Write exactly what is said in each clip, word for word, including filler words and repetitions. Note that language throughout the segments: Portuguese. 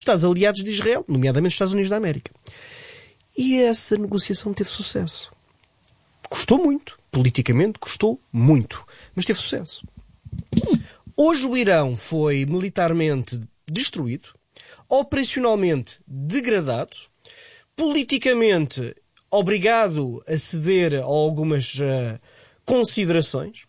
Estados aliados de Israel, nomeadamente os Estados Unidos da América. E essa negociação teve sucesso. Custou muito. Politicamente custou muito. Mas teve sucesso. Hoje o Irão foi militarmente destruído, operacionalmente degradado, politicamente obrigado a ceder a algumas uh, considerações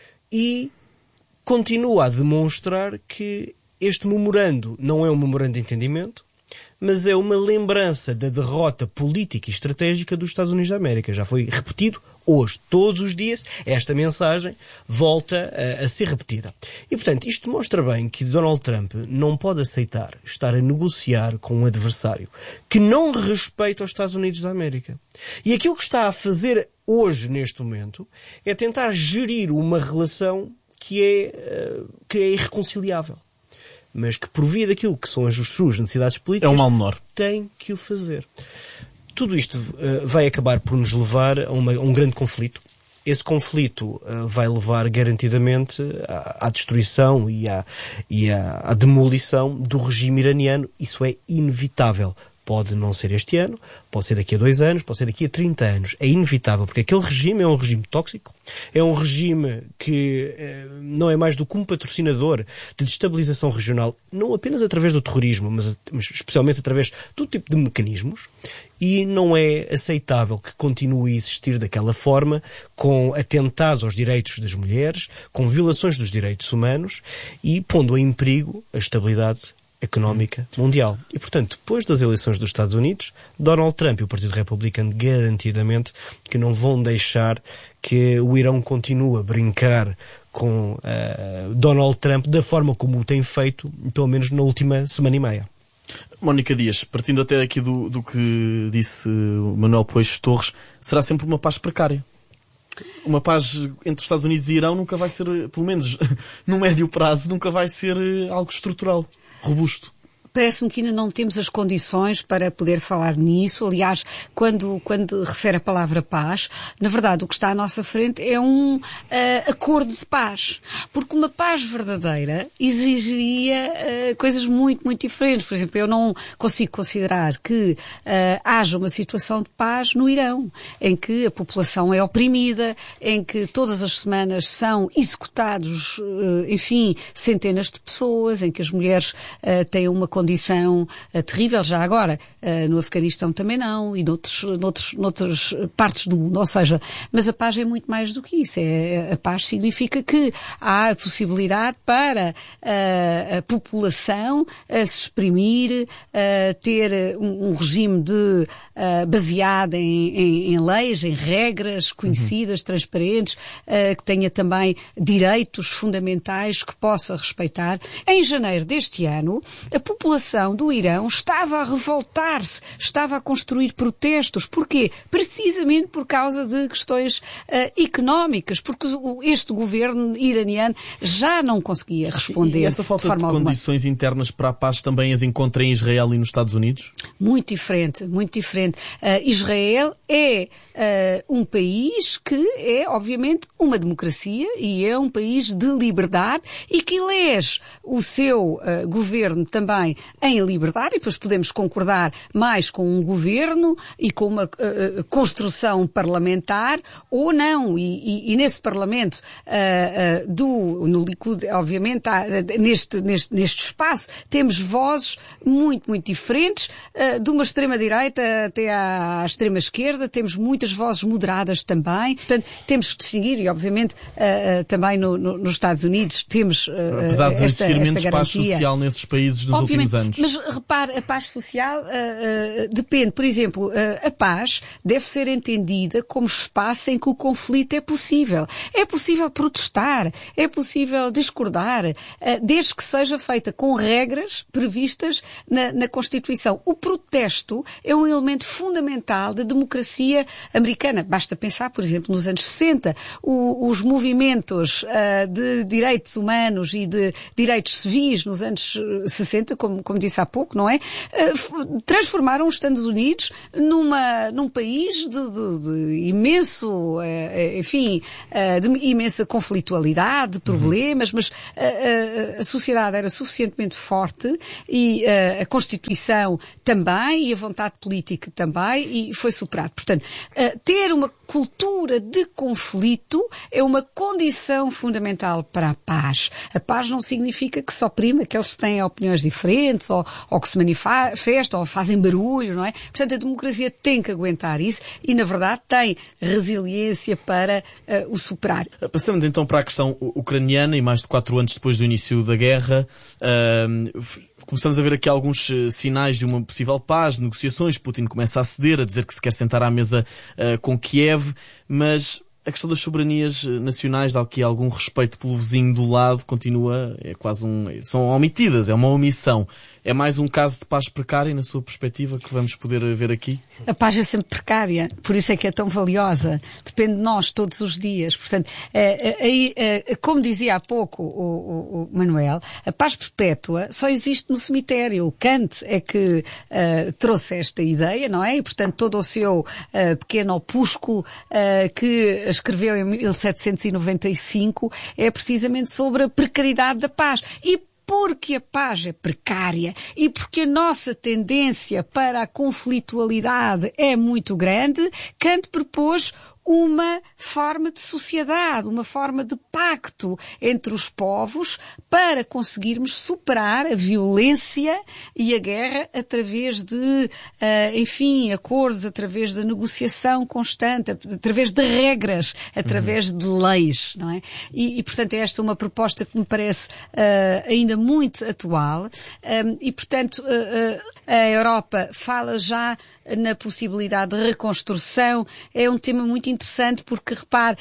e continua a demonstrar que este memorando não é um memorando de entendimento, mas é uma lembrança da derrota política e estratégica dos Estados Unidos da América. Já foi repetido hoje, todos os dias, esta mensagem volta a, a ser repetida. E, portanto, isto mostra bem que Donald Trump não pode aceitar estar a negociar com um adversário que não respeita os Estados Unidos da América. E aquilo que está a fazer hoje, neste momento, é tentar gerir uma relação que é, que é irreconciliável. Mas que, por via daquilo que são as suas necessidades políticas, é um mal menor, tem que o fazer. Tudo isto uh, vai acabar por nos levar a, uma, a um grande conflito. Esse conflito uh, vai levar garantidamente à, à destruição e, à, e à, à demolição do regime iraniano. Isso é inevitável. Pode não ser este ano, pode ser daqui a dois anos, pode ser daqui a trinta anos. É inevitável, porque aquele regime é um regime tóxico, é um regime que eh, não é mais do que um patrocinador de destabilização regional, não apenas através do terrorismo, mas, mas especialmente através de todo tipo de mecanismos, e não é aceitável que continue a existir daquela forma, com atentados aos direitos das mulheres, com violações dos direitos humanos e pondo em perigo a estabilidade económica mundial. E, portanto, depois das eleições dos Estados Unidos, Donald Trump e o Partido Republicano garantidamente que não vão deixar que o Irão continue a brincar com uh, Donald Trump da forma como o tem feito, pelo menos na última semana e meia. Mónica Dias, partindo até aqui do, do que disse o Manuel Poeixo Torres, será sempre uma paz precária? Uma paz entre os Estados Unidos e Irão nunca vai ser, pelo menos no médio prazo, nunca vai ser algo estrutural, robusto. Parece-me que ainda não temos as condições para poder falar nisso. Aliás, quando, quando refere a palavra paz, na verdade o que está à nossa frente é um uh, acordo de paz. Porque uma paz verdadeira exigiria uh, coisas muito, muito diferentes. Por exemplo, eu não consigo considerar que uh, haja uma situação de paz no Irão, em que a população é oprimida, em que todas as semanas são executados, uh, enfim, centenas de pessoas, em que as mulheres uh, têm uma condição uh, terrível, já agora, uh, no Afeganistão também não, e noutros, noutros, noutras partes do mundo. Ou seja, mas a paz é muito mais do que isso. É, a paz significa que há a possibilidade para uh, a população uh, se exprimir, uh, ter um, um regime de, uh, baseado em, em, em leis, em regras conhecidas, uhum. transparentes, uh, que tenha também direitos fundamentais que possa respeitar. Em janeiro deste ano, a população do Irão estava a revoltar-se, estava a construir protestos. Porquê? Precisamente por causa de questões uh, económicas, porque o, este governo iraniano já não conseguia responder. E essa falta de, de condições internas para a paz também as encontra em Israel e nos Estados Unidos? Muito diferente, muito diferente. Uh, Israel é uh, um país que é, obviamente, uma democracia e é um país de liberdade e que elege o seu uh, governo também em liberdade, e depois podemos concordar mais com um governo e com uma uh, construção parlamentar ou não. E, e, e nesse parlamento uh, uh, do, no Likud, obviamente, há, neste, neste, neste espaço, temos vozes muito, muito diferentes, uh, de uma extrema-direita até à, à extrema-esquerda, temos muitas vozes moderadas também. Portanto, temos que distinguir, e obviamente uh, uh, também no, no, nos Estados Unidos temos uh, apesar de esta, existir menos esta paz garantia social nesses países nos obviamente, últimos anos. Mas repare, a paz social uh, uh, depende. Por exemplo, uh, a paz deve ser entendida como espaço em que o conflito é possível. É possível protestar, é possível discordar, uh, desde que seja feita com regras previstas na, na Constituição. O protesto é um elemento fundamental da democracia americana. Basta pensar, por exemplo, nos anos sessenta, o, os movimentos uh, de direitos humanos e de direitos civis nos anos sessenta, como como, como disse há pouco, não é? Uh, transformaram os Estados Unidos numa, num país de, de, de imenso, uh, enfim, uh, de imensa conflitualidade, de problemas, mas uh, uh, a sociedade era suficientemente forte e uh, a Constituição também e a vontade política também, e foi superado. Portanto, uh, ter uma cultura de conflito é uma condição fundamental para a paz. A paz não significa que só prima aqueles que têm opiniões diferentes ou, ou que se manifestam ou fazem barulho, não é? Portanto, a democracia tem que aguentar isso e, na verdade, tem resiliência para uh, o superar. Passando então para a questão ucraniana, e mais de quatro anos depois do início da guerra, uh, começamos a ver aqui alguns uh, sinais de uma possível paz, de negociações. Putin começa a ceder, a dizer que se quer sentar à mesa uh, com Kiev, mas a questão das soberanias nacionais, de aqui algum respeito pelo vizinho do lado, continua, é quase um, são omitidas, é uma omissão. É mais um caso de paz precária, na sua perspectiva, que vamos poder ver aqui? A paz é sempre precária, por isso é que é tão valiosa. Depende de nós todos os dias. Portanto, é, é, é, como dizia há pouco o, o, o Manuel, a paz perpétua só existe no cemitério. O Kant é que uh, trouxe esta ideia, não é? E, portanto, todo o seu uh, pequeno opúsculo uh, que escreveu em mil setecentos e noventa e cinco é precisamente sobre a precariedade da paz. E porque a paz é precária e porque a nossa tendência para a conflitualidade é muito grande, Kant propôs uma forma de sociedade, uma forma de pacto entre os povos para conseguirmos superar a violência e a guerra através de, uh, enfim, acordos, através da negociação constante, através de regras, através uhum. de leis, não é? E, e, portanto, é esta uma proposta que me parece uh, ainda muito atual um, e, portanto, uh, uh, a Europa fala já na possibilidade de reconstrução. É um tema muito interessante porque, repare,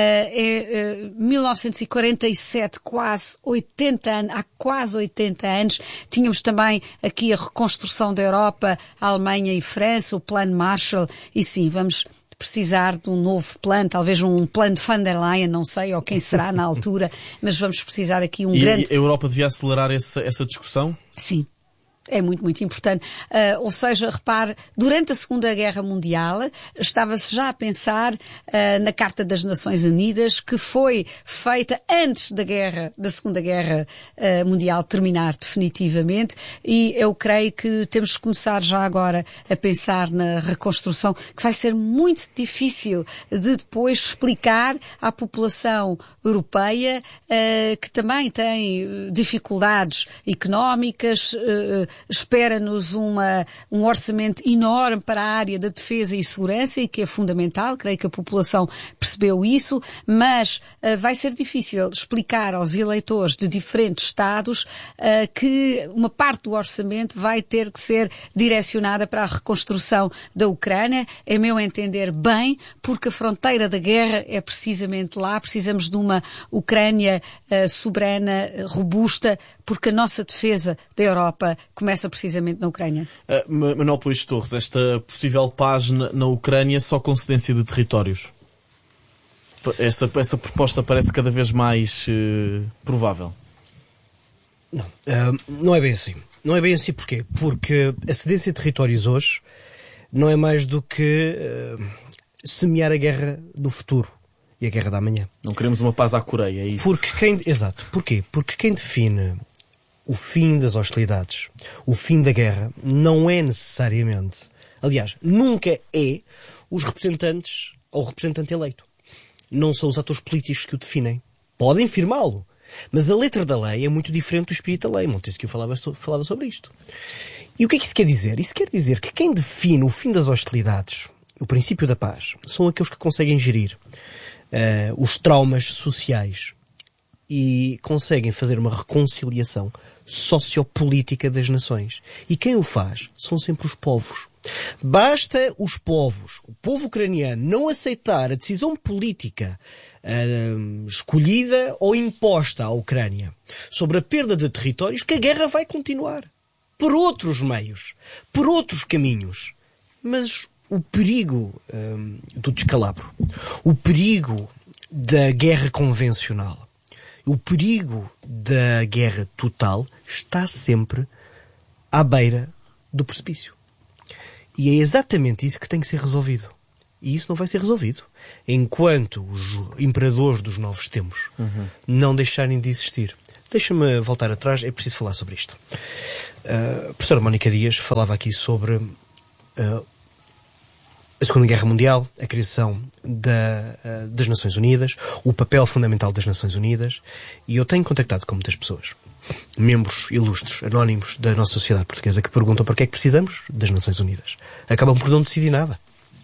é mil novecentos e quarenta e sete, quase oitenta anos, há quase oitenta anos, tínhamos também aqui a reconstrução da Europa, a Alemanha e França, o Plano Marshall, e sim, vamos precisar de um novo plano, talvez um plano de von der Leyen, não sei, ou quem será na altura, mas vamos precisar aqui um e, grande... E a Europa devia acelerar essa, essa discussão? Sim. É muito, muito importante. Uh, ou seja, repare, durante a Segunda Guerra Mundial estava-se já a pensar uh, na Carta das Nações Unidas, que foi feita antes da guerra, da Segunda Guerra uh, Mundial terminar definitivamente, e eu creio que temos que começar já agora a pensar na reconstrução, que vai ser muito difícil de depois explicar à população europeia, uh, que também tem dificuldades económicas, uh, espera-nos uma, um orçamento enorme para a área da defesa e segurança, e que é fundamental, creio que a população percebeu isso, mas uh, vai ser difícil explicar aos eleitores de diferentes Estados uh, que uma parte do orçamento vai ter que ser direcionada para a reconstrução da Ucrânia, é meu entender bem, porque a fronteira da guerra é precisamente lá, precisamos de uma Ucrânia uh, soberana, robusta, porque a nossa defesa da Europa começa precisamente na Ucrânia. Uh, Manuel Pois Torres, esta possível paz na, na Ucrânia só com cedência de territórios? Essa, essa proposta parece cada vez mais uh, provável. Não, uh, não é bem assim. Não é bem assim porquê? Porque a cedência de territórios hoje não é mais do que uh, semear a guerra do futuro e a guerra da amanhã. Não queremos uma paz à Coreia, é isso? Porque quem, exato. Porquê? Porque quem define o fim das hostilidades, o fim da guerra, não é necessariamente, aliás, nunca é os representantes ou o representante eleito. Não são os atores políticos que o definem. Podem firmá-lo, mas a letra da lei é muito diferente do espírito da lei. Montesquieu falava, falava sobre isto. E o que é que isso quer dizer? Isso quer dizer que quem define o fim das hostilidades, o princípio da paz, são aqueles que conseguem gerir uh, os traumas sociais e conseguem fazer uma reconciliação sociopolítica das nações. E quem o faz são sempre os povos. Basta os povos, o povo ucraniano, não aceitar a decisão política uh, escolhida ou imposta à Ucrânia sobre a perda de territórios, que a guerra vai continuar. Por outros meios, por outros caminhos. Mas o perigo um, do descalabro, o perigo da guerra convencional, o perigo da guerra total está sempre à beira do precipício. E é exatamente isso que tem que ser resolvido. E isso não vai ser resolvido enquanto os imperadores dos novos tempos uhum. não deixarem de existir. Deixa-me voltar atrás, é preciso falar sobre isto. Uh, a professora Mónica Dias falava aqui sobre uh, a Segunda Guerra Mundial, a criação da, uh, das Nações Unidas, o papel fundamental das Nações Unidas, e eu tenho contactado com muitas pessoas, membros ilustres, anónimos da nossa sociedade portuguesa, que perguntam para que é que precisamos das Nações Unidas. Acabam por não decidir nada.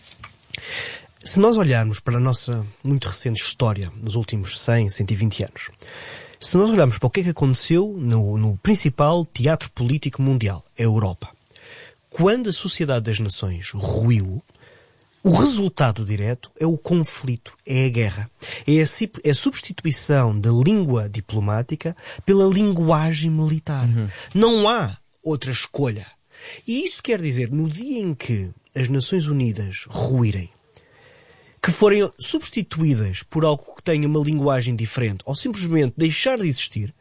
Se nós olharmos para a nossa muito recente história, nos últimos cem, cento e vinte anos, se nós olharmos para o que é que aconteceu no, no principal teatro político mundial, a Europa, quando a Sociedade das Nações ruiu, o resultado direto é o conflito, é a guerra. É a, é a substituição da língua diplomática pela linguagem militar. Uhum. Não há outra escolha. E isso quer dizer, no dia em que as Nações Unidas ruírem, que forem substituídas por algo que tenha uma linguagem diferente, ou simplesmente deixar de existir,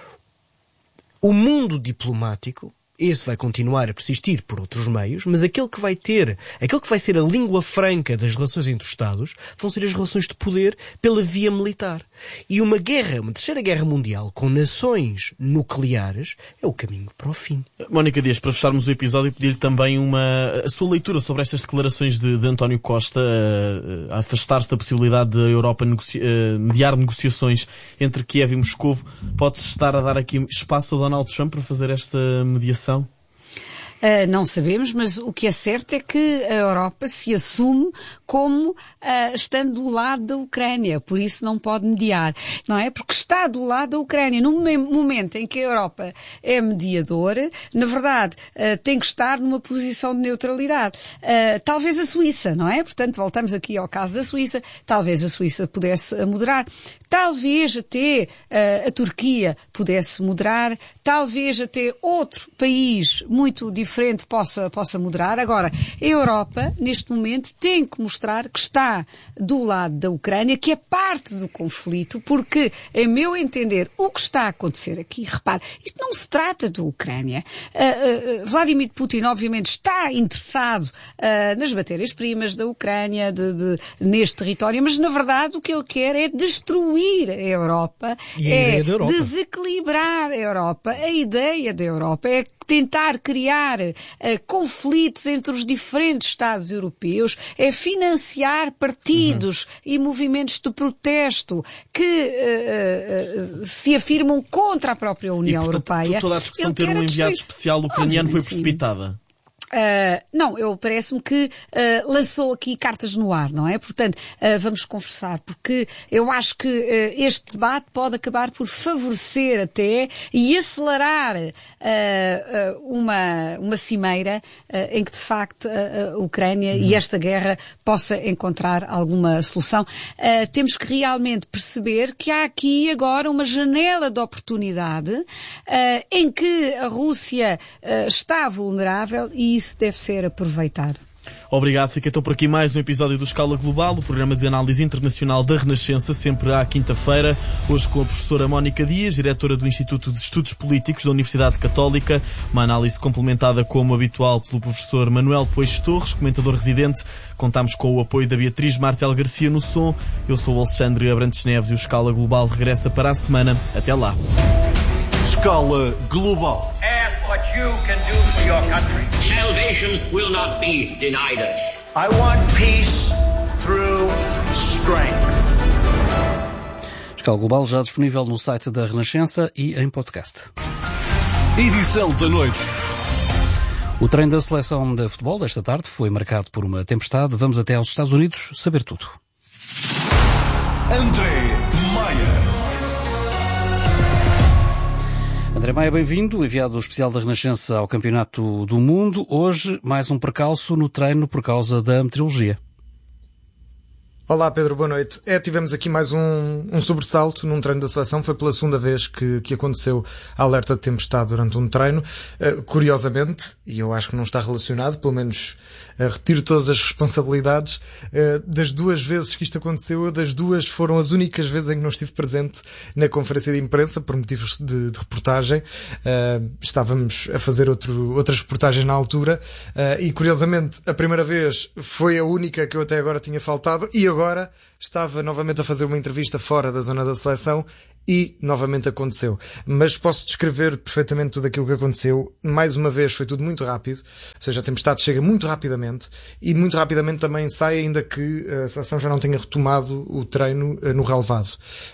o mundo diplomático, esse vai continuar a persistir por outros meios, mas aquele que vai ter, aquele que vai ser a língua franca das relações entre os Estados, vão ser as relações de poder pela via militar. E uma guerra, uma terceira guerra mundial com nações nucleares é o caminho para o fim. Mónica Dias, para fecharmos o episódio, pedir-lhe também uma, a sua leitura sobre estas declarações de, de António Costa, a, a afastar-se da possibilidade da Europa negocia, a mediar negociações entre Kiev e Moscovo. Pode-se estar a dar aqui espaço a Donald Trump para fazer esta mediação? Uh, não sabemos, mas o que é certo é que a Europa se assume como uh, estando do lado da Ucrânia, por isso não pode mediar, não é? Porque está do lado da Ucrânia. No momento em que a Europa é mediadora, na verdade, uh, tem que estar numa posição de neutralidade. Uh, talvez a Suíça, não é? Portanto, voltamos aqui ao caso da Suíça, talvez a Suíça pudesse moderar. Talvez até uh, a Turquia pudesse moderar, talvez até outro país muito diferente possa, possa moderar. Agora, a Europa, neste momento, tem que mostrar que está do lado da Ucrânia, que é parte do conflito, porque, em meu entender, o que está a acontecer aqui, repare, isto não se trata da Ucrânia. Uh, uh, Vladimir Putin, obviamente, está interessado uh, nas matérias-primas da Ucrânia, de, de, neste território, mas, na verdade, o que ele quer é destruir a Europa, e a é ideia da Europa. desequilibrar a Europa. A ideia da Europa é tentar criar uh, conflitos entre os diferentes Estados europeus, é financiar partidos uhum. e movimentos de protesto que uh, uh, se afirmam contra a própria União e, portanto, Europeia. Toda a discussão de ter um enviado especial ucraniano foi precipitada. Uh, não, eu parece-me que uh, lançou aqui cartas no ar, não é? Portanto, uh, vamos conversar, porque eu acho que uh, este debate pode acabar por favorecer até e acelerar uh, uh, uma, uma cimeira uh, em que, de facto, a, a Ucrânia uhum. e esta guerra possa encontrar alguma solução. Uh, temos que realmente perceber que há aqui agora uma janela de oportunidade uh, em que a Rússia uh, está vulnerável e isso deve ser aproveitado. Obrigado. Fica então por aqui mais um episódio do Escala Global, o programa de análise internacional da Renascença, sempre à quinta-feira. Hoje com a professora Mónica Dias, diretora do Instituto de Estudos Políticos da Universidade Católica. Uma análise complementada, como habitual, pelo professor Manuel Poeixo Torres, comentador residente. Contamos com o apoio da Beatriz Martel Garcia no som. Eu sou o Alexandre Abrantes Neves e o Escala Global regressa para a semana. Até lá. Escala Global. Ask what you can do for your country. Salvation will not be denied us. I want peace through strength. Escala Global já disponível no site da Renascença e em podcast. Edição da noite. O treino da seleção de futebol desta tarde foi marcado por uma tempestade. Vamos até aos Estados Unidos saber tudo. André Maia. André Maia, bem-vindo, enviado especial da Renascença ao Campeonato do Mundo. Hoje, mais um percalço no treino por causa da meteorologia. Olá Pedro, boa noite. É, tivemos aqui mais um, um sobressalto num treino da seleção. Foi pela segunda vez que, que aconteceu a alerta de tempestade durante um treino. Uh, curiosamente, e eu acho que não está relacionado, pelo menos uh, retiro todas as responsabilidades, uh, das duas vezes que isto aconteceu, das duas foram as únicas vezes em que não estive presente na conferência de imprensa, por motivos de, de reportagem. Uh, estávamos a fazer outro, outras reportagens na altura, uh, e curiosamente a primeira vez foi a única que eu até agora tinha faltado, e agora estava novamente a fazer uma entrevista fora da zona da seleção e novamente aconteceu. Mas posso descrever perfeitamente tudo aquilo que aconteceu. Mais uma vez foi tudo muito rápido, ou seja, a tempestade chega muito rapidamente e muito rapidamente também sai, ainda que a seleção já não tenha retomado o treino no relevado.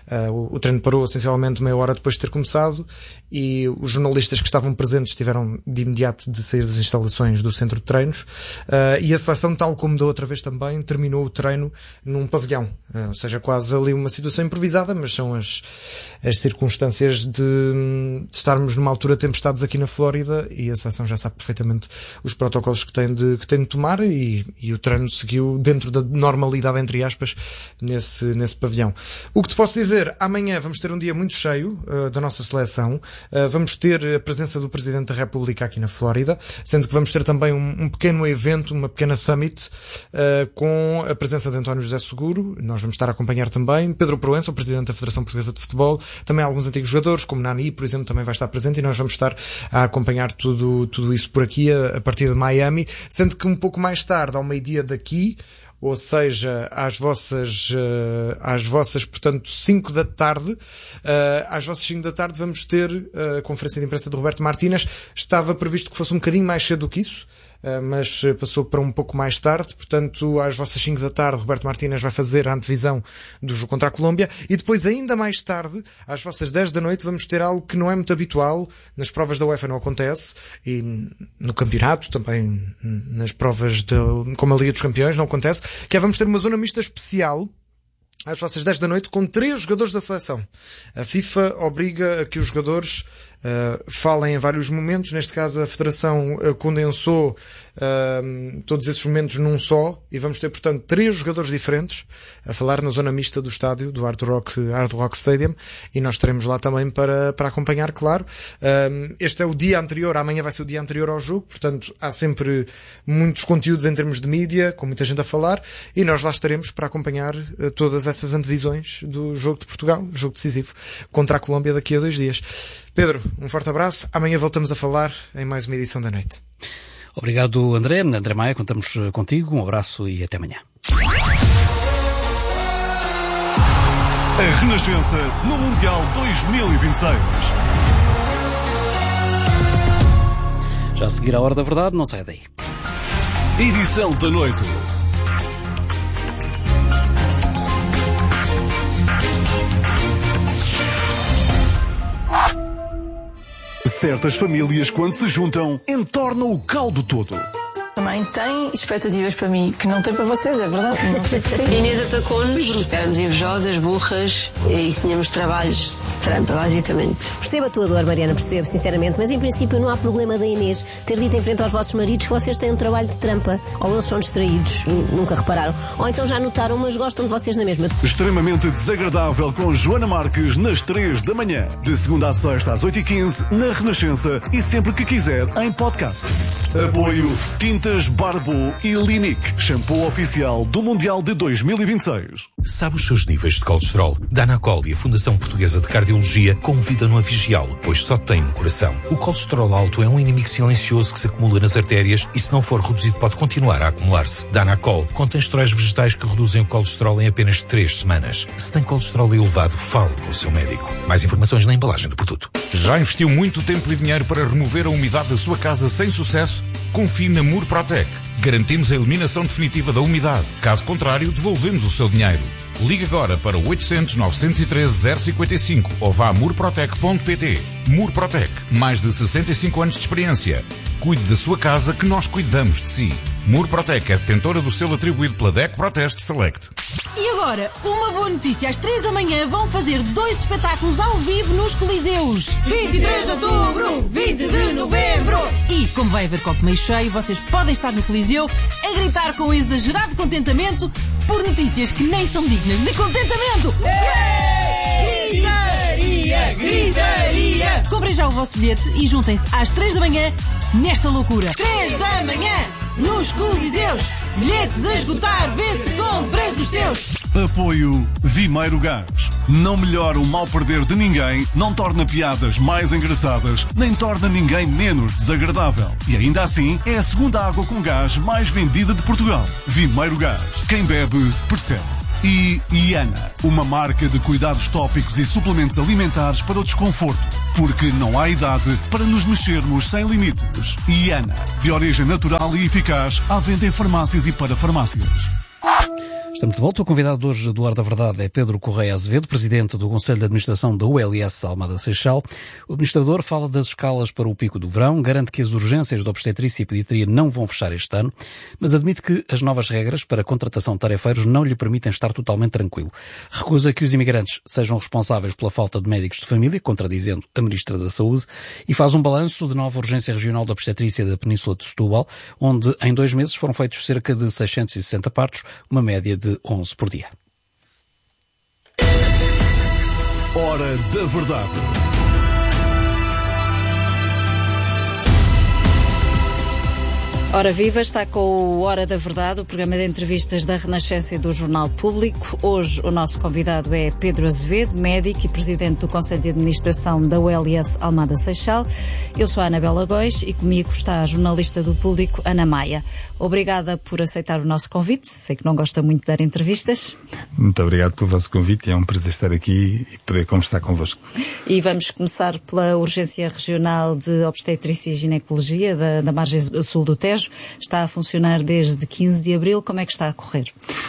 O treino parou essencialmente meia hora depois de ter começado e os jornalistas que estavam presentes tiveram de imediato de sair das instalações do centro de treinos, e a seleção, tal como da outra vez também, terminou o treino num pavilhão, ou seja, quase ali uma situação improvisada, mas são as as circunstâncias de, de estarmos numa altura de tempestades aqui na Flórida, e a seleção já sabe perfeitamente os protocolos que tem de, que tem de tomar, e, e o treino seguiu dentro da normalidade, entre aspas, nesse, nesse pavilhão. O que te posso dizer, amanhã vamos ter um dia muito cheio uh, da nossa seleção. Uh, vamos ter a presença do Presidente da República aqui na Flórida, sendo que vamos ter também um, um pequeno evento, uma pequena summit, uh, com a presença de António José Seguro. Nós vamos estar a acompanhar também Pedro Proença, o Presidente da Federação Portuguesa de Futebol, também alguns antigos jogadores, como Nani, por exemplo, também vai estar presente, e nós vamos estar a acompanhar tudo, tudo isso por aqui, a, a partir de Miami, sendo que um pouco mais tarde, ao meio-dia daqui, ou seja, às vossas, uh, às vossas, portanto, cinco da tarde, uh, às vossas cinco da tarde vamos ter a conferência de imprensa de Roberto Martínez. Estava previsto que fosse um bocadinho mais cedo do que isso, Uh, mas passou para um pouco mais tarde, portanto às vossas cinco da tarde Roberto Martínez vai fazer a antevisão do jogo contra a Colômbia, e depois ainda mais tarde, às vossas dez da noite, vamos ter algo que não é muito habitual, nas provas da UEFA não acontece, e no campeonato também, nas provas de, como a Liga dos Campeões, não acontece, que é, vamos ter uma zona mista especial às vossas dez da noite com três jogadores da seleção. A FIFA obriga a que os jogadores uh, falem em vários momentos. Neste caso a Federação uh, condensou uh, todos esses momentos num só, e vamos ter, portanto, três jogadores diferentes a falar na zona mista do estádio, do Hard Rock, Hard Rock Stadium, e nós estaremos lá também para, para acompanhar, claro. Uh, este é o dia anterior, amanhã vai ser o dia anterior ao jogo, portanto há sempre muitos conteúdos em termos de mídia, com muita gente a falar, e nós lá estaremos para acompanhar uh, todas essas antevisões do jogo de Portugal, jogo decisivo contra a Colômbia daqui a dois dias. Pedro, um forte abraço. Amanhã voltamos a falar em mais uma edição da noite. Obrigado, André. André Maia, contamos contigo. Um abraço e até amanhã. A Renascença no Mundial dois mil e vinte e seis. Já a seguir a Hora da Verdade, não sai daí. Edição da noite. Certas famílias, quando se juntam, entornam o caldo todo. Também tem expectativas para mim que não tem para vocês, é verdade? Não sei porquê. Inês atacou-nos, éramos invejosas, burras e tínhamos trabalhos de trampa, basicamente. Percebo a tua dor, Mariana, percebo, sinceramente, mas em princípio não há problema da Inês ter dito em frente aos vossos maridos que vocês têm um trabalho de trampa. Ou eles são distraídos e nunca repararam. Ou então já notaram, mas gostam de vocês na mesma. Extremamente desagradável com Joana Marques nas três da manhã. De segunda a sexta às oito e quinze, na Renascença, e sempre que quiser em podcast. Apoio Tintas Barbo e Linic, shampoo oficial do Mundial de dois mil e vinte e seis. Sabe os seus níveis de colesterol? Danacol e a Fundação Portuguesa de Cardiologia convidam-no a vigiá-lo, pois só tem um coração. O colesterol alto é um inimigo silencioso que se acumula nas artérias e, se não for reduzido, pode continuar a acumular-se. Danacol contém esteróis vegetais que reduzem o colesterol em apenas três semanas. Se tem colesterol elevado, fale com o seu médico. Mais informações na embalagem do produto. Já investiu muito tempo e dinheiro para remover a umidade da sua casa sem sucesso? Confie na Murprotec. Garantimos a eliminação definitiva da umidade. Caso contrário, devolvemos o seu dinheiro. Ligue agora para o oitocentos, novecentos e treze, zero cinquenta e cinco ou vá a murprotec ponto pt. Murprotec. Mais de sessenta e cinco anos de experiência. Cuide da sua casa que nós cuidamos de si. Murprotec é detentora do selo atribuído pela D E C Proteste Select. E agora, uma boa notícia. Às três da manhã vão fazer dois espetáculos ao vivo nos Coliseus. vinte e três de outubro, vinte de novembro. E, como vai haver copo meio cheio, vocês podem estar no Coliseu a gritar com exagerado contentamento: por notícias que nem são dignas de contentamento. Gritaria, gritaria. Comprem já o vosso bilhete e juntem-se às três da manhã nesta loucura. três da manhã, nos Coliseus. Bilhetes a esgotar, vê se compras os teus. Apoio Vimeiro Gás. Não melhora o mal perder de ninguém, não torna piadas mais engraçadas, nem torna ninguém menos desagradável. E ainda assim, é a segunda água com gás mais vendida de Portugal. Vimeiro Gás. Quem bebe, percebe. E Iana, uma marca de cuidados tópicos e suplementos alimentares para o desconforto. Porque não há idade para nos mexermos sem limites. Iana, de origem natural e eficaz, à venda em farmácias e para farmácias. Estamos de volta. O convidado de hoje do Hora da Verdade é Pedro Correia Azevedo, presidente do Conselho de Administração da U L S Almada Seixal. O administrador fala das escalas para o pico do verão, garante que as urgências de obstetrícia e pediatria não vão fechar este ano, mas admite que as novas regras para a contratação de tarefeiros não lhe permitem estar totalmente tranquilo. Recusa que os imigrantes sejam responsáveis pela falta de médicos de família, contradizendo a Ministra da Saúde, e faz um balanço de nova urgência regional de obstetrícia da Península de Setúbal, onde em dois meses foram feitos cerca de seiscentos e sessenta partos, uma média de onze por dia. Hora da Verdade. Ora viva, está com o Hora da Verdade, o programa de entrevistas da Renascença e do Jornal Público. Hoje o nosso convidado é Pedro Azevedo, médico e presidente do Conselho de Administração da U L S Almada Seixal. Eu sou a Anabela Góis e comigo está a jornalista do Público, Ana Maia. Obrigada por aceitar o nosso convite. Sei que não gosta muito de dar entrevistas. Muito obrigado pelo vosso convite. É um prazer estar aqui e poder conversar convosco. E vamos começar pela Urgência Regional de Obstetrícia e Ginecologia da, da margem sul do Tejo. Está a funcionar desde quinze de abril. Como é que está a correr?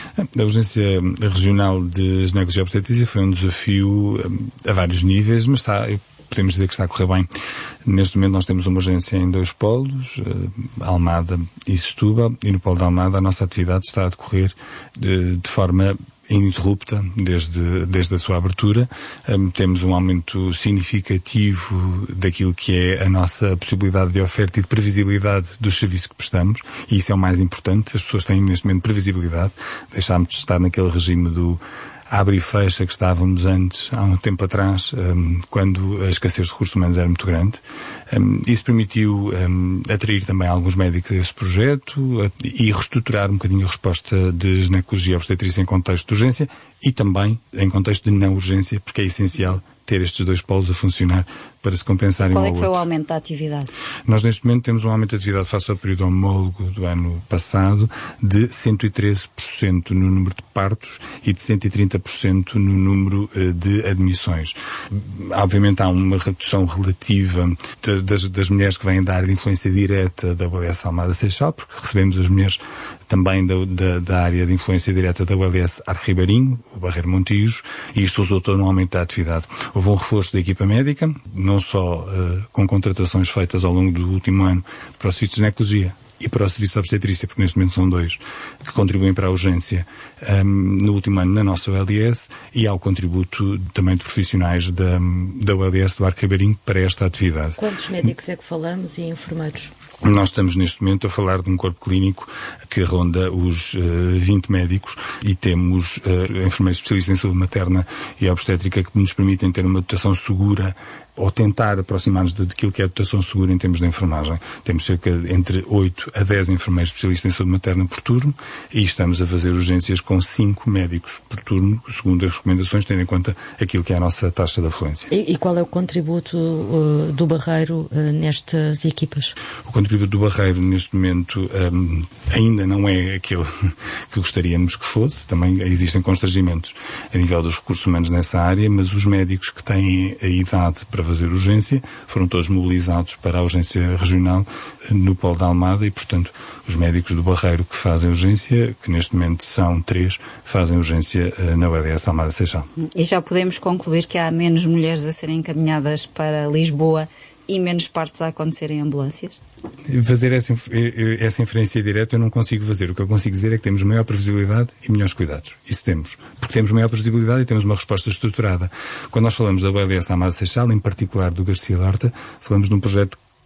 A Urgência Regional de Ginecologia e Obstetrícia foi um desafio a vários níveis, mas está, podemos dizer que está a correr bem. Neste momento nós temos uma urgência em dois polos, Almada e Setúbal, e no polo de Almada a nossa atividade está a decorrer de, de forma ininterrupta desde, desde a sua abertura. Um, temos um aumento significativo daquilo que é a nossa possibilidade de oferta e de previsibilidade dos serviços que prestamos, e isso é o mais importante. As pessoas têm neste momento previsibilidade. Deixámos de estar naquele regime do abre e fecha que estávamos antes, há um tempo atrás, um, quando a escassez de recursos humanos era muito grande. Um, isso permitiu um, atrair também alguns médicos a esse projeto a, e reestruturar um bocadinho a resposta de ginecologia e obstetrícia em contexto de urgência e também em contexto de não urgência, porque é essencial ter estes dois polos a funcionar para se compensarem um ao outro. Qual é que foi o outro. aumento da atividade? Nós neste momento temos um aumento de atividade face ao período homólogo do ano passado de cento e treze por cento no número de partos e de cento e trinta por cento no número uh, de admissões. Obviamente há uma redução relativa de, das, das mulheres que vêm da área de influência direta da U L S Almada Seixal, porque recebemos as mulheres também da, da, da área de influência direta da U L S Arco Ribeirinho, o Barreiro Montijo, e isto resultou num aumento da atividade. Houve um reforço da equipa médica, não só uh, com contratações feitas ao longo do último ano para o Serviço de Ginecologia e para o Serviço de Obstetrícia, porque neste momento são dois, que contribuem para a urgência um, no último ano na nossa U L S, e ao contributo também de profissionais da, da U L S do Arco Ribeirinho para esta atividade. Quantos médicos é que falamos e enfermeiros? Nós estamos neste momento a falar de um corpo clínico que ronda os uh, vinte médicos, e temos uh, enfermeiros especialistas em saúde materna e obstétrica que nos permitem ter uma dotação segura, ou tentar aproximar-nos daquilo que é a dotação segura em termos de enfermagem. Temos cerca de entre oito a dez enfermeiros especialistas em saúde materna por turno, e estamos a fazer urgências com cinco médicos por turno, segundo as recomendações, tendo em conta aquilo que é a nossa taxa de afluência. E, e qual é o contributo uh, do Barreiro uh, nestas equipas? O contributo do Barreiro neste momento um, ainda não é aquele que gostaríamos que fosse. Também existem constrangimentos a nível dos recursos humanos nessa área, mas os médicos que têm a idade para fazer urgência foram todos mobilizados para a urgência regional no polo da Almada, e portanto os médicos do Barreiro que fazem urgência, que neste momento são três, fazem urgência na U L S Almada Seixal. E já podemos concluir que há menos mulheres a serem encaminhadas para Lisboa e menos partos a acontecer em ambulâncias? Fazer essa, essa inferência direta eu não consigo fazer. O que eu consigo dizer é que temos maior previsibilidade e melhores cuidados. Isso temos. Porque temos maior previsibilidade e temos uma resposta estruturada. Quando nós falamos da U L S Almada Seixal, em particular do Garcia Lorta, falamos de um projeto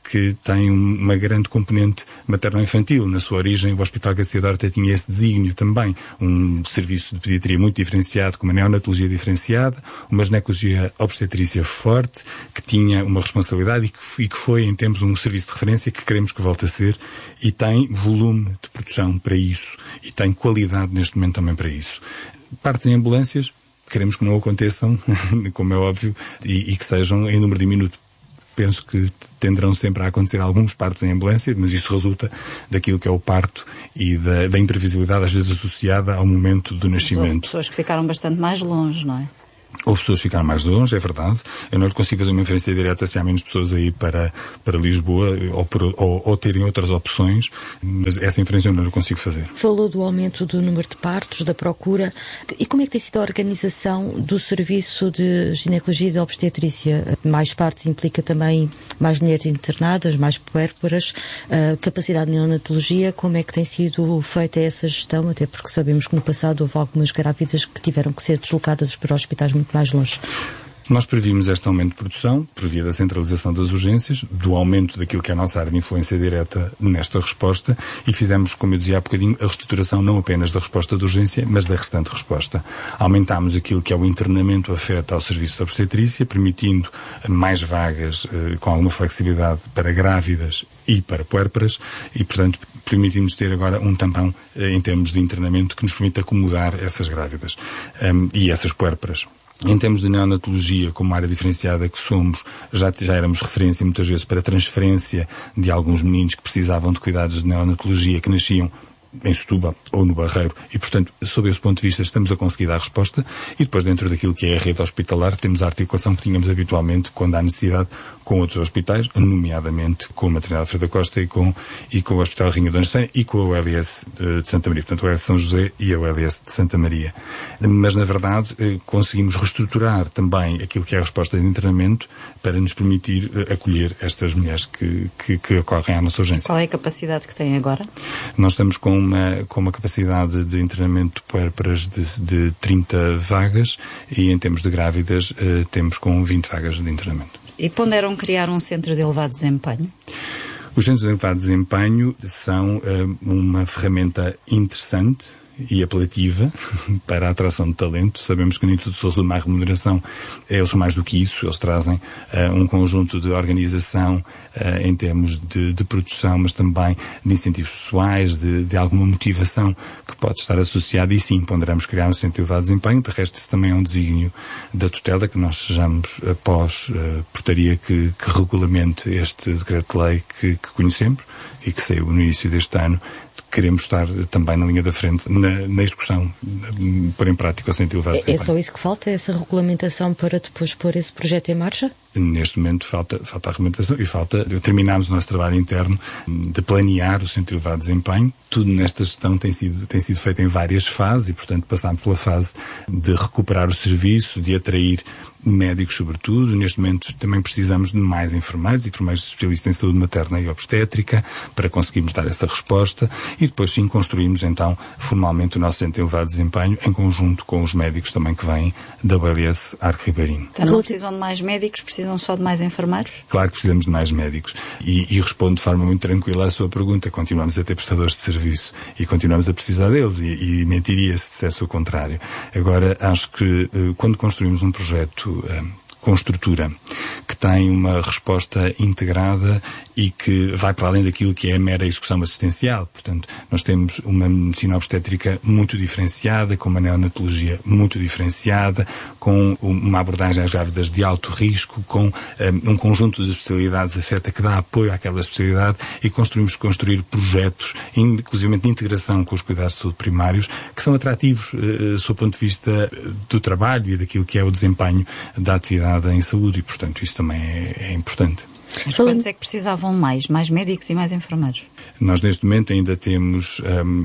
que tem uma grande componente materno-infantil. Na sua origem, o Hospital Garcia de Horta tinha esse desígnio também. Um serviço de pediatria muito diferenciado, com uma neonatologia diferenciada, uma ginecologia obstetrícia forte, que tinha uma responsabilidade e que, e que foi, em tempos, um serviço de referência que queremos que volte a ser, e tem volume de produção para isso, e tem qualidade neste momento também para isso. Partes em ambulâncias, queremos que não aconteçam, como é óbvio, e, e que sejam em número diminuto. Penso que tenderão sempre a acontecer alguns partos em ambulância, mas isso resulta daquilo que é o parto e da, da imprevisibilidade, às vezes associada ao momento do nascimento. Mas houve pessoas que ficaram bastante mais longe, não é? Houve pessoas que ficaram mais longe, é verdade. Eu não lhe consigo fazer uma inferência direta se há menos pessoas aí para, para Lisboa ou, por, ou, ou terem outras opções, mas essa inferência eu não lhe consigo fazer. Falou do aumento do número de partos, da procura. E como é que tem sido a organização do serviço de ginecologia e de obstetrícia? Mais partos implica também mais mulheres internadas, mais puérperas, uh, capacidade de neonatologia. Como é que tem sido feita essa gestão? Até porque sabemos que no passado houve algumas grávidas que tiveram que ser deslocadas para hospitais muito mais longe. Nós previmos este aumento de produção por via da centralização das urgências, do aumento daquilo que é a nossa área de influência direta nesta resposta, e fizemos, como eu dizia há bocadinho, a reestruturação não apenas da resposta de urgência, mas da restante resposta. Aumentámos aquilo que é o internamento afeto ao serviço de obstetrícia, permitindo mais vagas eh, com alguma flexibilidade para grávidas e para puérperas, e, portanto, permitimos ter agora um tampão eh, em termos de internamento que nos permite acomodar essas grávidas um, e essas puérperas. Em termos de neonatologia, como área diferenciada que somos, já, já éramos referência muitas vezes para transferência de alguns meninos que precisavam de cuidados de neonatologia, que nasciam em Setúbal ou no Barreiro, e, portanto, sob esse ponto de vista, estamos a conseguir dar resposta. E depois, dentro daquilo que é a rede hospitalar, temos a articulação que tínhamos habitualmente, quando há necessidade, com outros hospitais, nomeadamente com a Maternidade Alfredo da Costa e com, e com o Hospital Rainha Dona Estefânia e com a U L S de Santa Maria, portanto, o U L S São José e a U L S de Santa Maria. Mas, na verdade, conseguimos reestruturar também aquilo que é a resposta de internamento para nos permitir acolher estas mulheres que, que, que ocorrem à nossa urgência. Qual é a capacidade que tem agora? Nós estamos com uma, com uma capacidade de internamento puérperas de, de trinta vagas, e em termos de grávidas eh, temos com vinte vagas de internamento. E ponderam criar um centro de elevado desempenho? Os centros de elevado desempenho são uh, uma ferramenta interessante e apelativa para a atração de talento. Sabemos que nem tudo se resume à remuneração. Eles são mais do que isso. Eles trazem uh, um conjunto de organização uh, em termos de, de produção, mas também de incentivos pessoais, de, de alguma motivação que pode estar associada, e sim, ponderamos criar um centro de elevado desempenho. De resto, isso também é um desígnio da tutela, que nós sejamos após uh, portaria que, que regulamente este decreto-lei que, que conhecemos e que saiu no início deste ano. Queremos estar também na linha da frente, na, na execução, pôr em prática o centro de elevado desempenho. É só isso que falta, essa regulamentação para depois pôr esse projeto em marcha? Neste momento falta, falta a regulamentação e falta, terminamos o nosso trabalho interno de planear o centro de elevado desempenho. Tudo nesta gestão tem sido, tem sido feito em várias fases e, portanto, passámos pela fase de recuperar o serviço, de atrair médicos, sobretudo. Neste momento também precisamos de mais enfermeiros, enfermeiros especialistas em saúde materna e obstétrica, para conseguirmos dar essa resposta, e depois sim construímos então formalmente o nosso centro de elevado desempenho em conjunto com os médicos também que vêm da U L S Arco Ribeirinho. Então não precisam de mais médicos, precisam só de mais enfermeiros? Claro que precisamos de mais médicos, e, e respondo de forma muito tranquila à sua pergunta. Continuamos a ter prestadores de serviço e continuamos a precisar deles, e, e mentiria se dissesse o contrário. Agora, acho que quando construímos um projeto com estrutura, que tem uma resposta integrada e que vai para além daquilo que é a mera execução assistencial. Portanto, nós temos uma medicina obstétrica muito diferenciada, com uma neonatologia muito diferenciada, com uma abordagem às grávidas de alto risco, com um, um conjunto de especialidades afeta que dá apoio àquela especialidade, e construímos construir projetos, inclusive de integração com os cuidados de saúde primários, que são atrativos uh, sob o ponto de vista do trabalho e daquilo que é o desempenho da atividade em saúde, e, portanto, isso também é, é importante. Mas quantos é que precisavam mais? Mais médicos e mais enfermeiros? Nós, neste momento, ainda temos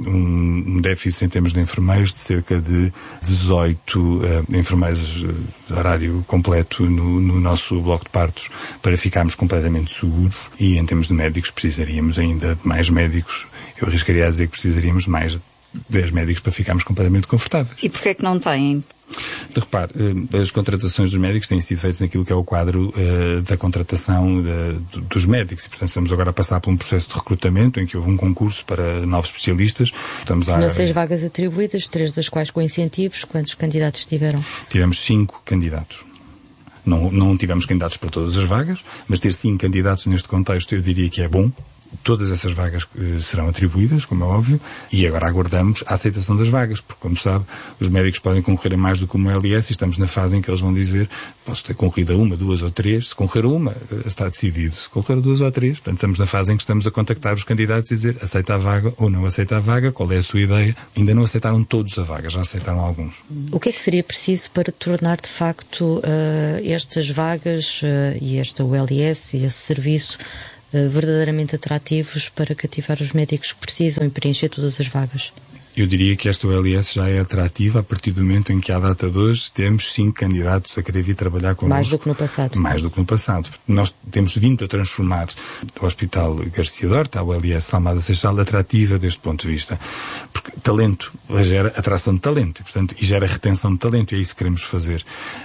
um, um déficit em termos de enfermeiros de cerca de dezoito uh, enfermeiros de horário completo no, no nosso bloco de partos, para ficarmos completamente seguros, e em termos de médicos precisaríamos ainda de mais médicos. Eu arriscaria a dizer que precisaríamos de mais dez médicos para ficarmos completamente confortáveis. E porquê é que não têm? De repare, as contratações dos médicos têm sido feitas naquilo que é o quadro uh, da contratação uh, dos médicos e, portanto, estamos agora a passar por um processo de recrutamento em que houve um concurso para novos especialistas. Estamos Tinham a... seis vagas atribuídas, três das quais com incentivos. Quantos candidatos tiveram? Tivemos cinco candidatos. Não, não tivemos candidatos para todas as vagas, mas ter cinco candidatos neste contexto eu diria que é bom. Todas essas vagas uh, serão atribuídas, como é óbvio, e agora aguardamos a aceitação das vagas, porque, como sabe, os médicos podem concorrer a mais do que uma L S e estamos na fase em que eles vão dizer posso ter concorrido a uma, duas ou três. Se concorrer a uma, uh, está decidido. Se concorrer a duas ou três, portanto, estamos na fase em que estamos a contactar os candidatos e dizer aceita a vaga ou não aceita a vaga, qual é a sua ideia. Ainda não aceitaram todos a vaga, já aceitaram alguns. O que é que seria preciso para tornar, de facto, uh, estas vagas uh, e esta U L S e esse serviço verdadeiramente atrativos para cativar os médicos que precisam e preencher todas as vagas? Eu diria que esta U L S já é atrativa a partir do momento em que, à data de hoje, temos cinco candidatos a querer vir trabalhar connosco. Mais do que no passado. Mais do que no passado. Nós temos vindo a transformar o Hospital Garcia Dorta, a U L S Almada Seixal, atrativa deste ponto de vista. Porque talento gera atração de talento, e, portanto, e gera retenção de talento, e é isso que queremos fazer.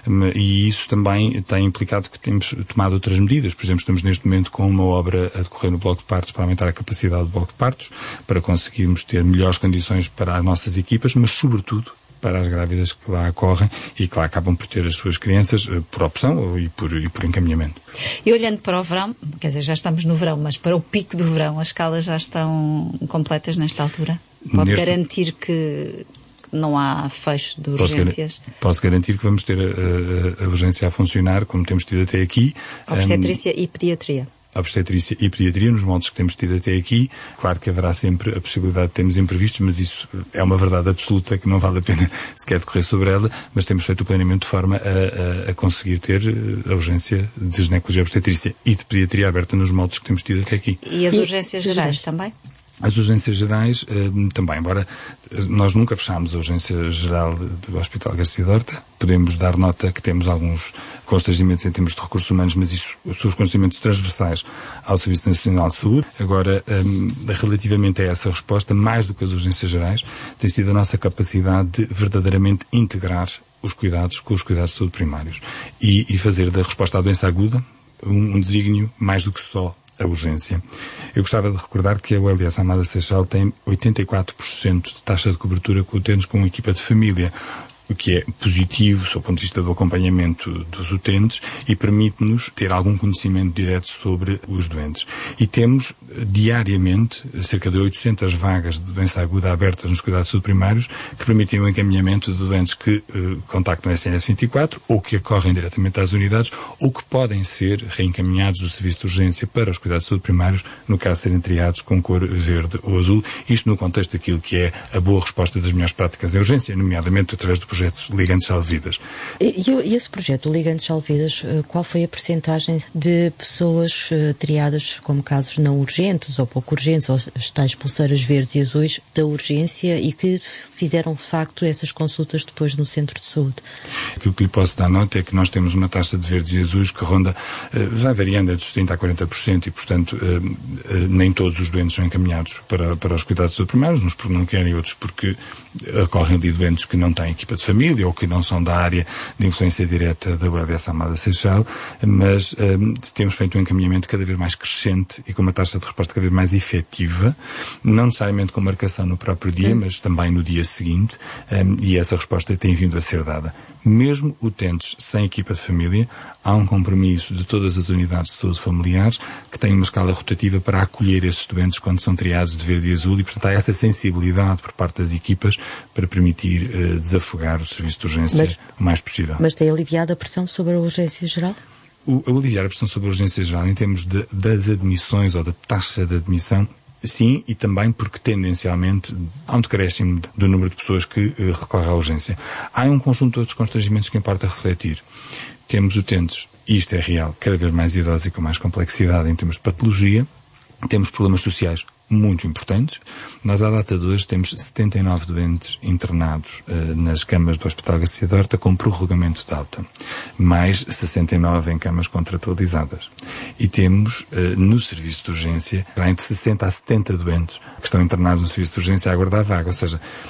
E isso também tem implicado que temos tomado outras medidas. Por exemplo, estamos neste momento com uma obra a decorrer no Bloco de Partos para aumentar a capacidade do Bloco de Partos, para conseguirmos ter melhores condições para as nossas equipas, mas sobretudo para as grávidas que lá ocorrem e que lá acabam por ter as suas crianças por opção e por, e por encaminhamento. E olhando para o verão, quer dizer, já estamos no verão, mas para o pico do verão, as escalas já estão completas nesta altura? Pode neste... garantir que não há fecho de urgências? Posso, gar... Posso garantir que vamos ter a, a, a urgência a funcionar, como temos tido até aqui. Obstetrícia um... e pediatria. Obstetrícia e pediatria, nos moldes que temos tido até aqui. Claro que haverá sempre a possibilidade de termos imprevistos, mas isso é uma verdade absoluta que não vale a pena sequer decorrer sobre ela, mas temos feito o planeamento de forma a, a, a conseguir ter a urgência de ginecologia, obstetrícia e de pediatria aberta nos moldes que temos tido até aqui. E as urgências e, gerais também? As urgências gerais uh, também, embora nós nunca fechámos a urgência geral do Hospital Garcia Dorta, podemos dar nota que temos alguns constrangimentos em termos de recursos humanos, mas isso são os constrangimentos transversais ao Serviço Nacional de Saúde. Agora, um, relativamente a essa resposta, mais do que as urgências gerais, tem sido a nossa capacidade de verdadeiramente integrar os cuidados com os cuidados de saúde primários e, e fazer da resposta à doença aguda um, um desígnio mais do que só a urgência. Eu gostava de recordar que a U L S Almada Seixal tem oitenta e quatro por cento de taxa de cobertura com utentes com uma equipa de família, o que é positivo, do ponto de vista do acompanhamento dos utentes e permite-nos ter algum conhecimento direto sobre os doentes. E temos diariamente cerca de oitocentas vagas de doença aguda abertas nos cuidados de saúde primários que permitem o encaminhamento de doentes que eh, contactam o S N S vinte e quatro ou que acorrem diretamente às unidades ou que podem ser reencaminhados do serviço de urgência para os cuidados de saúde primários, no caso de serem triados com cor verde ou azul. Isto no contexto daquilo que é a boa resposta das melhores práticas em urgência, nomeadamente através do projeto Ligantes Salve-Vidas. E, e esse projeto Ligantes Salve-Vidas, qual foi a percentagem de pessoas uh, triadas como casos não urgentes ou pouco urgentes, ou as tais pulseiras verdes e azuis da urgência e que fizeram de facto essas consultas depois no centro de saúde? Aquilo que lhe posso dar nota é que nós temos uma taxa de verdes e azuis que ronda, uh, vai variando dos trinta a quarenta por cento e, portanto, uh, uh, nem todos os doentes são encaminhados para, para os cuidados de saúde primários, uns porque não querem, outros porque ocorrem ali doentes que não têm equipa de família ou que não são da área de influência direta da U L S Almada Seixal, mas um, temos feito um encaminhamento cada vez mais crescente e com uma taxa de resposta cada vez mais efetiva, não necessariamente com marcação no próprio dia, Sim. mas também no dia seguinte, um, e essa resposta tem vindo a ser dada. Mesmo utentes sem equipa de família, há um compromisso de todas as unidades de saúde familiares que têm uma escala rotativa para acolher esses doentes quando são triados de verde e azul e, portanto, há essa sensibilidade por parte das equipas para permitir uh, desafogar o serviço de urgência mas, o mais possível. Mas tem aliviado a pressão sobre a urgência geral? O, o aliviar a pressão sobre a urgência geral em termos de, das admissões ou da taxa de admissão, sim, e também porque tendencialmente há um decréscimo do número de pessoas que uh, recorrem à urgência. Há um conjunto de outros constrangimentos que importa refletir. Temos utentes, e isto é real, cada vez mais idosos e com mais complexidade em termos de patologia. Temos problemas sociais muito importantes. Nós, à data de hoje, temos setenta e nove doentes internados uh, nas camas do Hospital Garcia Dorta com prorrogamento de alta, mais sessenta e nove em camas contratualizadas. E temos, uh, no serviço de urgência, entre sessenta a setenta doentes que estão internados no serviço de urgência a aguardar vaga. Ou seja,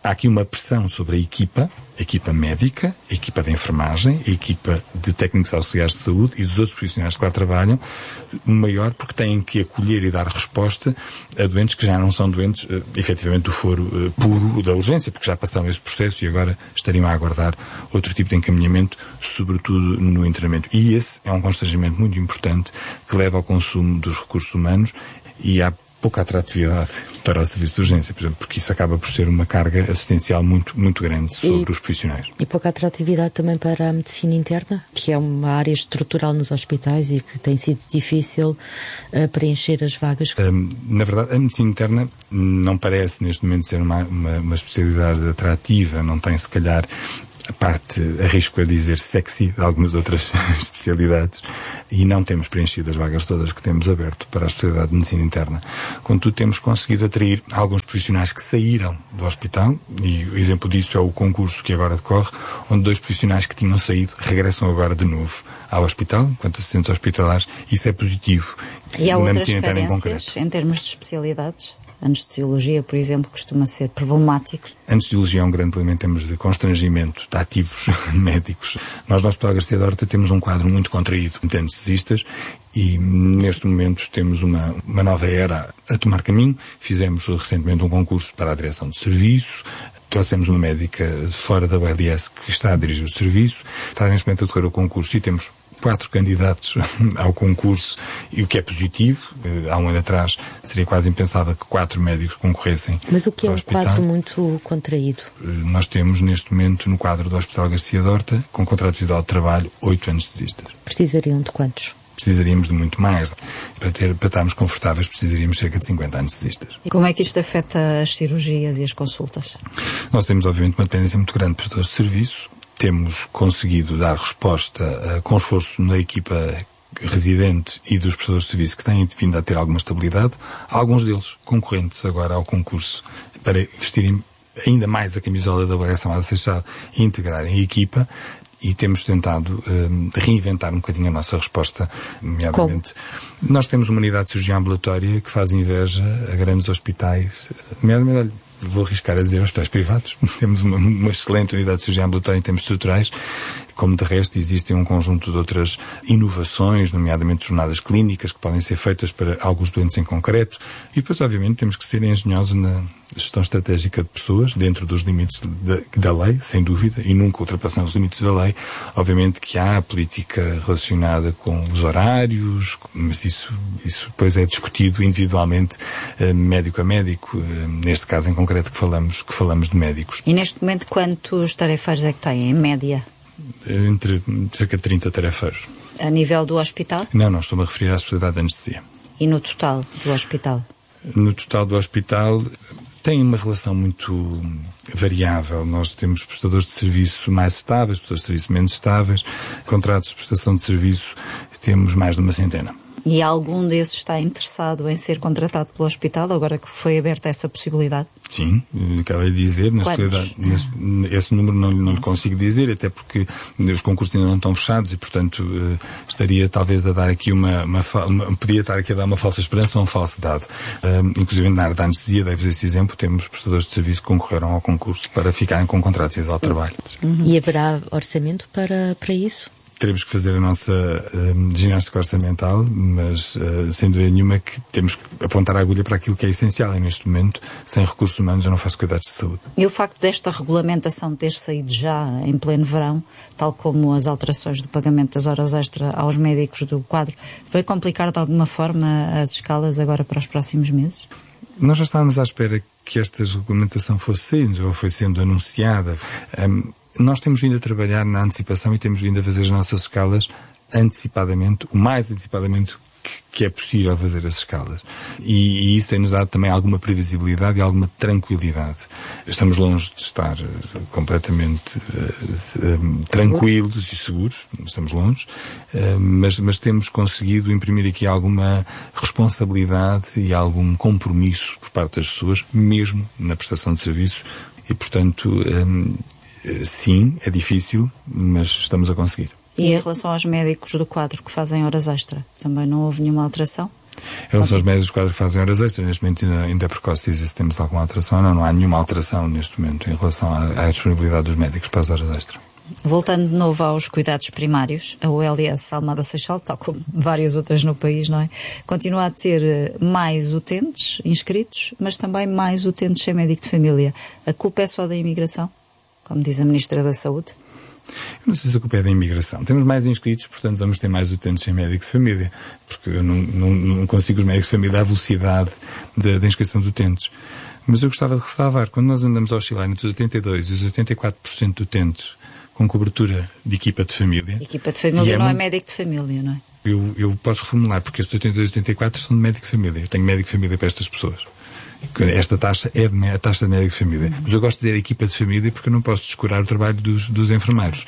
há aqui uma pressão sobre a equipa, a equipa médica, a equipa de enfermagem, a equipa de técnicos auxiliares de saúde e dos outros profissionais que lá trabalham, maior porque têm que acolher e dar resposta a doentes que já não são doentes, uh, efetivamente, do foro uh, puro da urgência, porque já passaram esse processo e agora estariam a aguardar outro tipo de encaminhamento, sobretudo no internamento. E esse é um constrangimento muito importante que leva ao consumo dos recursos humanos e à pouca atratividade para o serviço de urgência, por exemplo, porque isso acaba por ser uma carga assistencial muito, muito grande sobre e, os profissionais. E pouca atratividade também para a medicina interna, que é uma área estrutural nos hospitais e que tem sido difícil uh, preencher as vagas. Um, na verdade, a medicina interna não parece neste momento ser uma, uma, uma especialidade atrativa, não tem se calhar a parte, arrisco a dizer, sexy de algumas outras especialidades, e não temos preenchido as vagas todas que temos aberto para a especialidade de medicina interna. Contudo, temos conseguido atrair alguns profissionais que saíram do hospital, e o exemplo disso é o concurso que agora decorre, onde dois profissionais que tinham saído regressam agora de novo ao hospital, enquanto assistentes hospitalares. Isso é positivo. E há na outras medicina interna em carências concreto. Em termos de especialidades? A anestesiologia, por exemplo, costuma ser problemático. A anestesiologia é um grande problema em termos de constrangimento de ativos médicos. Nós no Hospital Garcia da Horta temos um quadro muito contraído de anestesistas e neste momento temos uma, uma nova era a tomar caminho. Fizemos recentemente um concurso para a direção de serviço. Trouxemos uma médica fora da U L S que está a dirigir o serviço. Está neste momento a decorrer o concurso e temos quatro candidatos ao concurso, e o que é positivo. Há um ano atrás seria quase impensável que quatro médicos concorressem. Mas o que é um hospital. Quadro muito contraído? Nós temos neste momento no quadro do Hospital Garcia da Horta, com contrato individual de trabalho, oito anestesistas. Precisariam de quantos? Precisaríamos de muito mais. Para, ter, para estarmos confortáveis precisaríamos cerca de cinquenta anestesistas. E como é que isto afeta as cirurgias e as consultas? Nós temos obviamente uma dependência muito grande de prestadores de serviço. Temos conseguido dar resposta uh, com esforço na equipa residente e dos prestadores de serviço que têm vindo a ter alguma estabilidade, alguns deles concorrentes agora ao concurso para vestirem ainda mais a camisola da U L S Almada Seixal e integrarem a equipa, e temos tentado uh, reinventar um bocadinho a nossa resposta, nomeadamente. Como? Nós temos uma unidade de cirurgia ambulatória que faz inveja a grandes hospitais, nomeadamente, vou arriscar a dizer hospitais privados. Temos uma, uma excelente unidade de cirurgia ambulatória em termos estruturais, como de resto existem um conjunto de outras inovações, nomeadamente jornadas clínicas que podem ser feitas para alguns doentes em concreto, e depois obviamente temos que ser engenhosos na gestão estratégica de pessoas, dentro dos limites da, da lei, sem dúvida, e nunca ultrapassando os limites da lei. Obviamente que há a política relacionada com os horários, mas isso, isso depois é discutido individualmente, eh, médico a médico, eh, neste caso em concreto que falamos, que falamos de médicos. E neste momento quantos tarefeiros é que têm, em média? Entre cerca de trinta tarefeiros. A nível do hospital? Não, não, estou-me a referir à especialidade de anestesia. E no total do hospital? No total do hospital tem uma relação muito variável. Nós temos prestadores de serviço mais estáveis, prestadores de serviço menos estáveis, contratos de prestação de serviço temos mais de uma centena. E algum desses está interessado em ser contratado pelo hospital, agora que foi aberta essa possibilidade? Sim, acabei de dizer, na realidade, esse número não, não lhe consigo dizer, até porque os concursos ainda não estão fechados e, portanto, estaria talvez a dar aqui uma, uma, uma podia estar aqui a dar uma falsa esperança ou um falso dado. Uh, inclusive na área da anestesia, devo esse exemplo, temos prestadores de serviço que concorreram ao concurso para ficarem com contrato de trabalho. Uhum. E haverá orçamento para, para isso? Teremos que fazer a nossa uh, ginástica orçamental, mas uh, sem dúvida nenhuma que temos que apontar a agulha para aquilo que é essencial. E neste momento, sem recursos humanos, eu não faço cuidados de saúde. E o facto desta regulamentação ter saído já em pleno verão, tal como as alterações do pagamento das horas extra aos médicos do quadro, vai complicar de alguma forma as escalas agora para os próximos meses? Nós já estávamos à espera que esta regulamentação fosse saindo, ou foi sendo anunciada. Um, Nós temos vindo a trabalhar na antecipação e temos vindo a fazer as nossas escalas antecipadamente, o mais antecipadamente que, que é possível fazer as escalas. E, e isso tem-nos dado também alguma previsibilidade e alguma tranquilidade. Estamos longe de estar uh, completamente uh, um, tranquilos e seguros, estamos longe, uh, mas, mas temos conseguido imprimir aqui alguma responsabilidade e algum compromisso por parte das pessoas, mesmo na prestação de serviços, e portanto... Um, Sim, é difícil, mas estamos a conseguir. E em relação aos médicos do quadro que fazem horas extra, também não houve nenhuma alteração? Em relação aos médicos quadros que fazem horas extras, neste momento ainda, ainda é precoce dizer se temos alguma alteração. Não, não há nenhuma alteração neste momento em relação à, à disponibilidade dos médicos para as horas extras. Voltando de novo aos cuidados primários, a O L S Almada Seixal, tal como várias outras no país, não é? Continua a ter mais utentes inscritos, mas também mais utentes sem médico de família. A culpa é só da imigração, como diz a Ministra da Saúde? Eu não sei se a culpa é da imigração. Temos mais inscritos, portanto vamos ter mais utentes sem médico de família, porque eu não, não, não consigo os médicos de família à velocidade da, da inscrição de utentes. Mas eu gostava de ressalvar, quando nós andamos a oscilar entre os oitenta e dois por cento e os oitenta e quatro por cento de utentes com cobertura de equipa de família... Equipa de família não é, é médico de família, não é? Eu, eu posso reformular, porque estes oitenta e dois e oitenta e quatro são de médico de família. Eu tenho médico de família para estas pessoas. Esta taxa é de, a taxa de médico de família. Mas eu gosto de dizer equipa de família porque eu não posso descurar o trabalho dos, dos enfermeiros.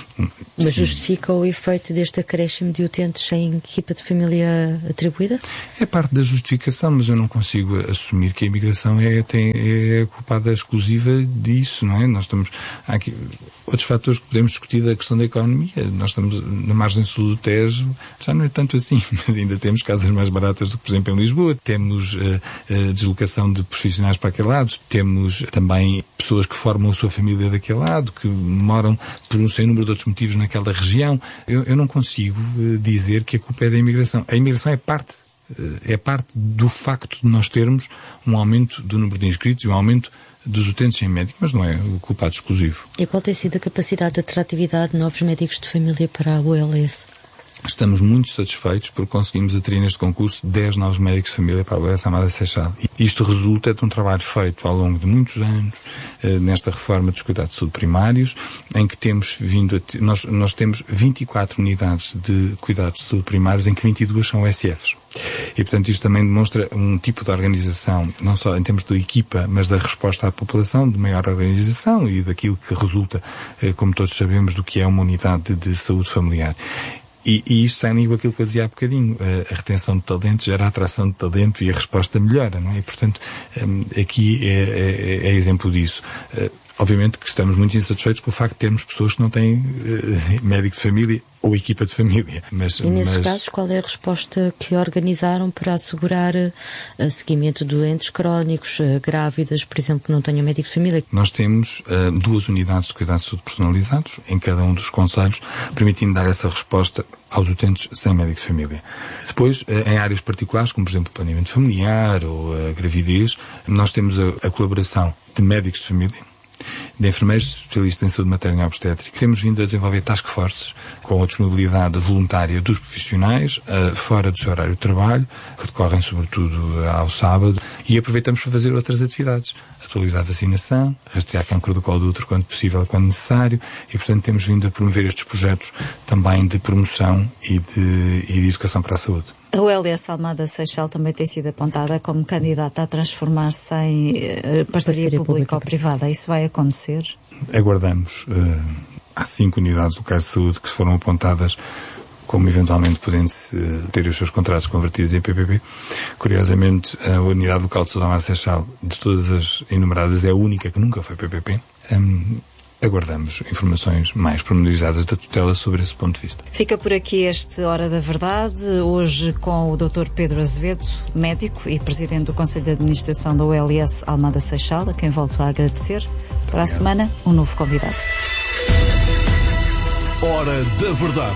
Mas Sim. Justifica o efeito deste acréscimo de utentes sem equipa de família atribuída? É parte da justificação, mas eu não consigo assumir que a imigração é, tem, é culpada exclusiva disso, não é? Nós estamos... Há aqui outros fatores que podemos discutir da questão da economia. Nós estamos na margem sul do Tejo, já não é tanto assim, mas ainda temos casas mais baratas do que, por exemplo, em Lisboa. Temos uh, uh, deslocação de profissionais para aquele lado. Temos também pessoas que formam a sua família daquele lado, que moram por um sem número de outros motivos naquela região. Eu, eu não consigo uh, dizer que a culpa é da imigração. A imigração é parte, uh, é parte do facto de nós termos um aumento do número de inscritos e um aumento dos utentes sem médico, mas não é o culpado exclusivo. E qual tem sido a capacidade de atratividade de novos médicos de família para a O L S? Estamos muito satisfeitos porque conseguimos atrair neste concurso dez novos médicos de família para a O L S Almada Seixal. E isto resulta de um trabalho feito ao longo de muitos anos, eh, nesta reforma dos cuidados de saúde primários, em que temos vindo a t- nós, nós temos vinte e quatro unidades de cuidados de saúde primários, em que vinte e duas são S Fs. E, portanto, isto também demonstra um tipo de organização, não só em termos de equipa, mas da resposta à população, de maior organização e daquilo que resulta, eh, como todos sabemos, do que é uma unidade de saúde familiar. E, e isto sai com aquilo que eu dizia há bocadinho. A, a retenção de talento gera a atração de talento e a resposta melhora, não é? E, portanto, um, aqui é, é, é exemplo disso. Uh, obviamente que estamos muito insatisfeitos com o facto de termos pessoas que não têm uh, médico de família ou equipa de família. Mas, e nesses mas... casos, qual é a resposta que organizaram para assegurar uh, seguimento de doentes crónicos, uh, grávidas, por exemplo, que não tenham médico de família? Nós temos uh, duas unidades de cuidados de saúde personalizados em cada um dos concelhos, permitindo dar essa resposta aos utentes sem médico de família. Depois, uh, em áreas particulares, como por exemplo o planeamento familiar ou a gravidez, nós temos a, a colaboração de médicos de família, de enfermeiros especialistas em saúde materna e obstétrica. Temos vindo a desenvolver task forces com a disponibilidade voluntária dos profissionais uh, fora do seu horário de trabalho, que decorrem sobretudo ao sábado, e aproveitamos para fazer outras atividades. Atualizar a vacinação, rastrear câncer do colo do útero quando possível, quando necessário, e portanto temos vindo a promover estes projetos também de promoção e de, e de educação para a saúde. A O L S Almada Seixal também tem sido apontada como candidata a transformar-se em uh, parceria, parceria público-privada. Isso vai acontecer? Aguardamos. Uh, há cinco unidades locais de saúde que foram apontadas como eventualmente podendo uh, ter os seus contratos convertidos em P P P. Curiosamente, a unidade local de saúde Almada Seixal, de todas as enumeradas, é a única que nunca foi P P P. Um, Aguardamos informações mais pormenorizadas da tutela sobre esse ponto de vista. Fica por aqui este Hora da Verdade, hoje com o doutor Pedro Azevedo, médico e presidente do Conselho de Administração da O L S Almada Seixal, a quem volto a agradecer. Para a semana, um novo convidado. Hora da Verdade.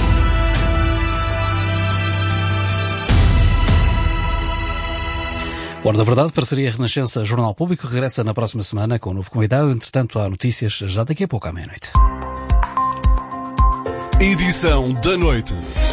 Hora da Verdade, parceria Renascença Jornal Público, regressa na próxima semana com um novo convidado. Entretanto, há notícias já daqui a pouco à meia-noite. Edição da noite.